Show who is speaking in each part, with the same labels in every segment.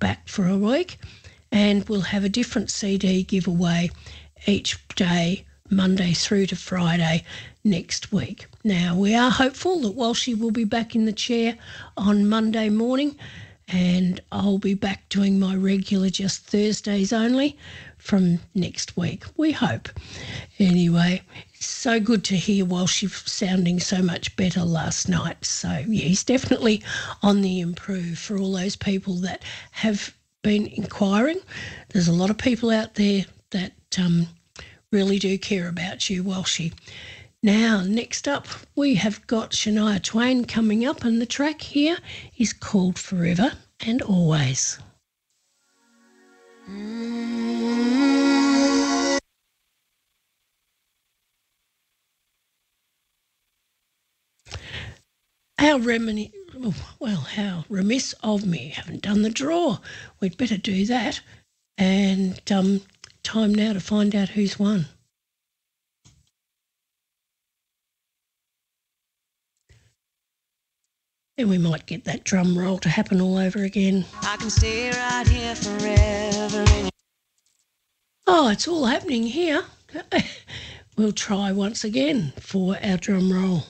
Speaker 1: back for a week, and we'll have a different CD giveaway each day, Monday through to Friday next week. Now, we are hopeful that Walshy will be back in the chair on Monday morning, and I'll be back doing my regular just Thursdays only from next week, we hope. Anyway, it's so good to hear Walshy sounding so much better last night. So, yeah, he's definitely on the improve. For all those people that have been inquiring, there's a lot of people out there that really do care about you, Walshy. Now, next up, we have got Shania Twain coming up, and the track here is called Forever and Always. How remiss of me. Haven't done the draw. We'd better do that. And time now to find out who's won. And we might get that drum roll to happen all over again.
Speaker 2: I can stay right here forever.
Speaker 1: Oh, it's all happening here. We'll try once again for our drum roll.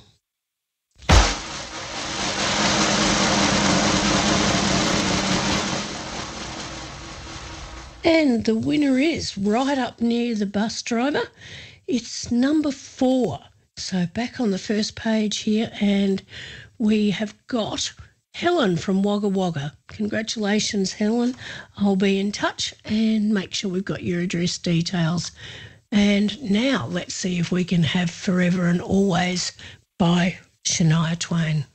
Speaker 1: And the winner is right up near the bus driver. It's number 4. So back on the first page here, and we have got Helen from Wagga Wagga. Congratulations, Helen. I'll be in touch and make sure we've got your address details. And now let's see if we can have Forever and Always by Shania Twain.